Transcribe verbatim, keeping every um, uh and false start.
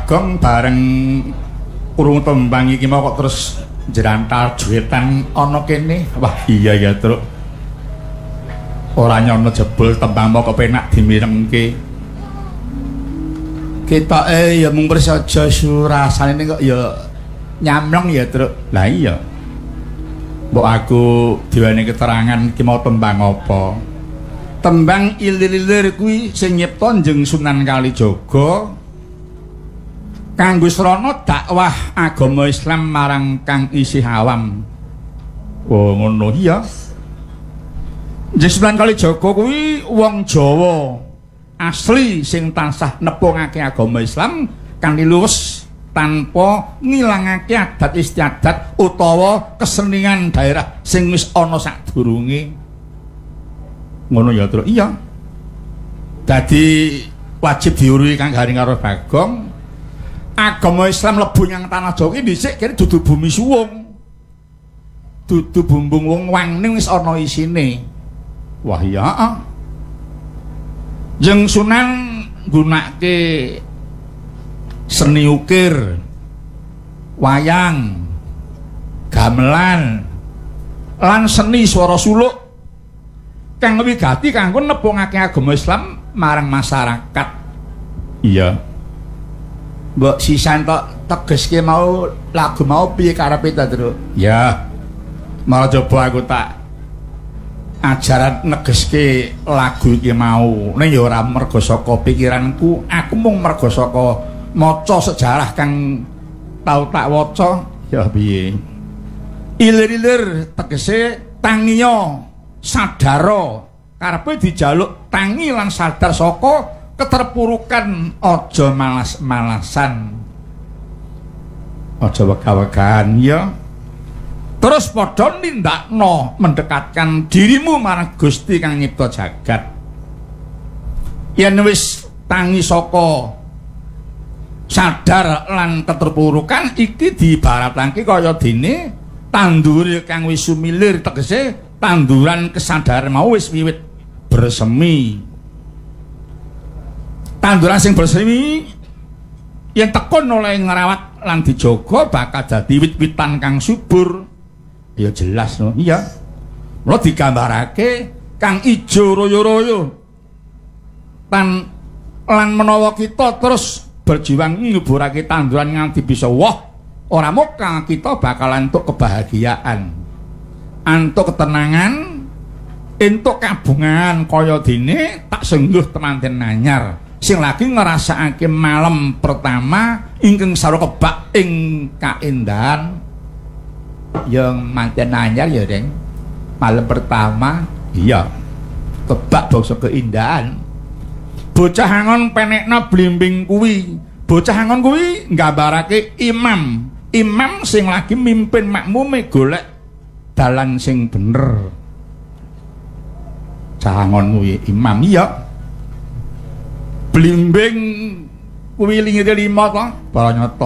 Bagong bareng urung tembang iki mau kok terus jerantal duetan ana kene. Wah iya ya, Truk. Ora nyono jebul tembang mau kepenak dimiremke. Ketoke ya mung prasaja surasane kok ya nyamlong ya, Truk. Lah iya. Mbok aku diwane keterangan iki mau tembang apa? Tembang ilir-ilir kuwi sing nyipta Njeng Sunan Kalijaga kanggo srana dakwah agama Islam marang kang isih awam. Oh ngono iya. Njeng Sunan Kalijaga kuwi wong Jawa asli sing tansah nepungake agama Islam kanthi luwes tanpa ngilangake adat istiadat utawa kesenian daerah sing wis ana sadurunge. Ngono ya, Truk. Iya. Dadi wajib diurui kang garing karo Bagong. Agama Islam mlebu nyang tanah Jawa iki dhisik kene dudu bumi suwung. Dudu bumbung wong wangning wis ana isine. Wah iya, heeh. Njeng Sunan nggunakake seni ukir, wayang, gamelan, lan seni swara suluk kang wigati kanggo nepungake agama Islam marang masyarakat. Iya. Mbok sisan tok tegeske mau lagu mau piye karepe ta, Truk? Ya. Malah coba aku tak ajaran negeske lagu iki mau. Ning ya ora mergo saka pikiranku, aku mung mergo saka maca sejarah kang tau tak waca. Ya piye? Ilir-ilir tegese tangiya sadaro karepe dijaluk tangi lan sadar saka keterpurukan aja malas-malasan aja wegah-wegahan ya terus padha nindakno mendekatkan dirimu marang Gusti kang nyipta jagat. Yen wis tangi saka sadar lan keterpurukan iki diibaratake kaya dene tandur kang wis sumilir tegese tanduran kesadaran mau wis wiwit bersemi. Tanduran sing bersemi yen tekun oleh ngrawat lan dijaga bakal dadi wit-witan kang subur. Ya jelas no. Iya. Mula digambarake kang ijo royo-royo. Tan lan menawa kita terus berjuang nguburake tanduran nganti bisa woh, ora mokal kita bakalan entuk kebahagiaan. Antuk ketenangan, entuk kabungan kaya dene tak sengguh temanten anyar sing lagi ngrasakake malam pertama ingkang sarwa kebak ing kaendahan yang manten anyar ya, Deng. Malam pertama iya kebak bangsa keindahan. Bocah angon penekna blimbing kuwi. Bocah angon kuwi nggambarake imam. Imam sing lagi mimpin makmume golek dalan sing bener. Cangon kuwi imam iya. Blimbing kuwi lingire lima to, para nyata.